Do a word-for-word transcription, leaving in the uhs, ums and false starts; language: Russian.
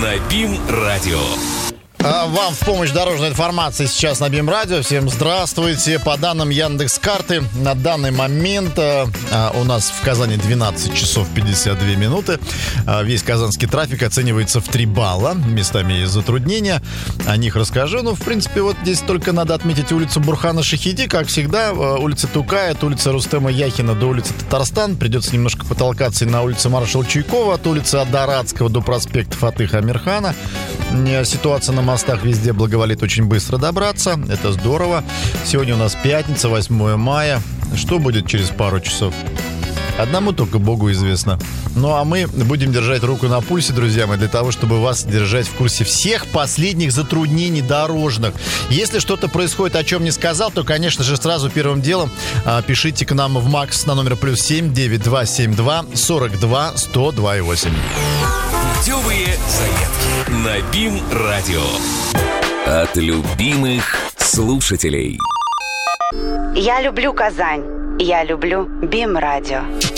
на БИМ-радио. Вам в помощь дорожной информации сейчас на БИМ-радио. Всем здравствуйте. По данным Яндекс.Карты, на данный момент а, у нас в Казани двенадцать часов пятьдесят две минуты. А, весь казанский трафик оценивается в три балла. Местами есть затруднения. О них расскажу. Ну, в принципе, вот здесь только надо отметить улицу Бурхана Шахиди. Как всегда, улица Тукая, от улицы Рустема Яхина до улицы Татарстан. Придется немножко потолкаться и на улице Маршала Чуйкова, от улицы Адарадского до проспекта Фатыха Амирхана. Ситуация на мостах везде благоволит очень быстро добраться. Это здорово. Сегодня у нас пятница, восьмое мая. Что будет через пару часов? Одному только Богу известно. Ну, а мы будем держать руку на пульсе, друзья мои, для того, чтобы вас держать в курсе всех последних затруднений дорожных. Если что-то происходит, о чем не сказал, то, конечно же, сразу первым делом а, пишите к нам в МАКС на номер плюс семь девять два семь два сорок два сто два и восемь. Путевые заявки на БИМ-радио. От любимых слушателей. Я люблю Казань. Я люблю БИМ-радио.